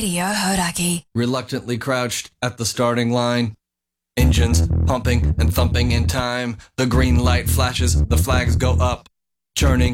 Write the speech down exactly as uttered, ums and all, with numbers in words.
Radio Hodaki. Reluctantly crouched at the starting line. Engines pumping and thumping in time. The green light flashes, the flags go up. Churning